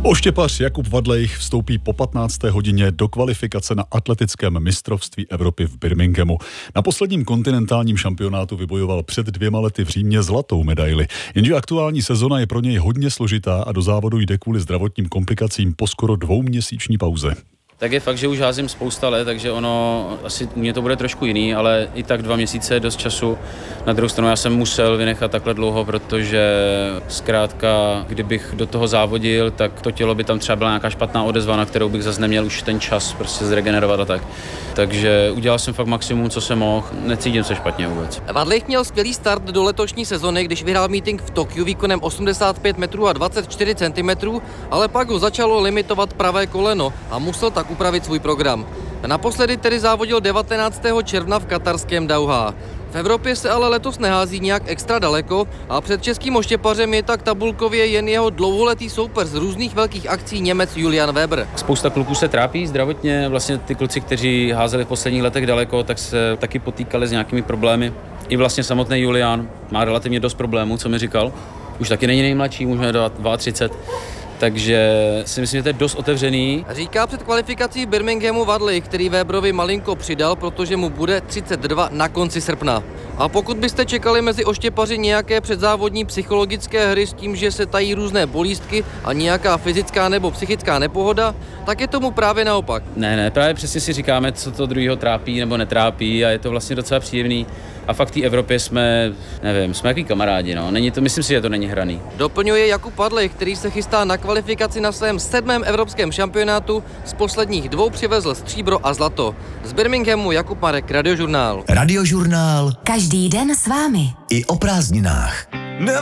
Oštěpař Jakub Vadlejch vstoupí po 15. hodině do kvalifikace na atletickém mistrovství Evropy v Birminghamu. Na posledním kontinentálním šampionátu vybojoval před 2 lety v Římě zlatou medaili. Jenže aktuální sezona je pro něj hodně složitá a do závodu jde kvůli zdravotním komplikacím po skoro 2měsíční pauze. Tak je fakt, že už házím spousta let, takže ono, asi mě to bude trošku jiný, ale i tak 2 měsíce je dost času. Na druhou stranu já jsem musel vynechat takhle dlouho, protože zkrátka, kdybych do toho závodil, tak to tělo by tam třeba byla nějaká špatná odezva, na kterou bych zase neměl už ten čas prostě zregenerovat a tak. Takže udělal jsem fakt maximum, co jsem mohl, necítím se špatně vůbec. Vadlejch měl skvělý start do letošní sezony, když vyhrál meeting v Tokiu výkonem 85 metrů a 24 cm, ale pak ho začalo limitovat pravé koleno a musel tak upravit svůj program. Naposledy tedy závodil 19. června v katarském Dauhá. V Evropě se ale letos nehází nějak extra daleko a před českým oštěpařem je tak tabulkově jen jeho dlouholetý soupeř z různých velkých akcí Němec Julian Weber. Spousta kluků se trápí zdravotně, vlastně ty kluci, kteří házeli v posledních letech daleko, tak se taky potýkali s nějakými problémy. I vlastně samotný Julian má relativně dost problémů, co mi říkal. Už taky není nejmladší, můžeme dát 32. Takže si myslím, že to je dost otevřený. Říká před kvalifikací Birminghamu Vadlejch, který Weberovi malinko přidal, protože mu bude 32 na konci srpna. A pokud byste čekali mezi oštěpaři nějaké předzávodní psychologické hry s tím, že se tají různé bolístky a nějaká fyzická nebo psychická nepohoda, tak je tomu právě naopak. Ne, právě přesně si říkáme, co to druhýho trápí nebo netrápí a je to vlastně docela příjemný. A fakt v té Evropě jsme jaký kamarádi, no. Myslím si, že to není hraný. Doplňuje Jakub Vadlejch, který se chystá na kvalifikaci na svém 7. evropském šampionátu. Z posledních 2 přivezl stříbro a zlato. Z Birminghamu Jakub Marek, Radiožurnál. Radiožurnál. Každý den s vámi. I o prázdninách.